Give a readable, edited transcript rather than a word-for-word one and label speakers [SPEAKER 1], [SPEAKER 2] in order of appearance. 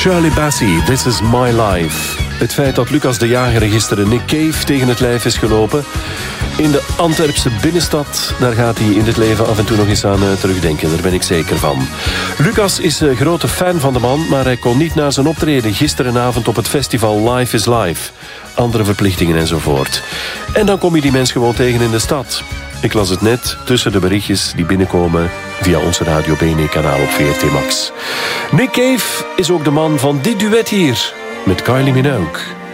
[SPEAKER 1] Shirley Bassey, This Is My Life. Het feit dat Lucas de Jager gisteren Nick Cave tegen het lijf is gelopen in de Antwerpse binnenstad, daar gaat hij in het leven af en toe nog eens aan terugdenken. Daar ben ik zeker van. Lucas is een grote fan van de man, maar hij kon niet naar zijn optreden gisterenavond op het festival Life is Life. Andere verplichtingen enzovoort. En dan kom je die mens gewoon tegen in de stad. Ik las het net tussen de berichtjes die binnenkomen via onze Radio BNE-kanaal op VRT Max. Nick Cave is ook de man van dit duet hier met Kylie Minogue.